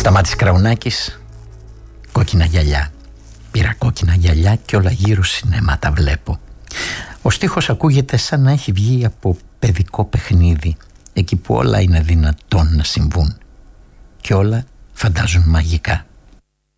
Σταμάτης Κραουνάκης, κόκκινα γυαλιά. Πήρα κόκκινα γυαλιά και όλα γύρω σινέματα βλέπω. Ο στίχος ακούγεται σαν να έχει βγει από παιδικό παιχνίδι, εκεί που όλα είναι δυνατόν να συμβούν και όλα φαντάζουν μαγικά.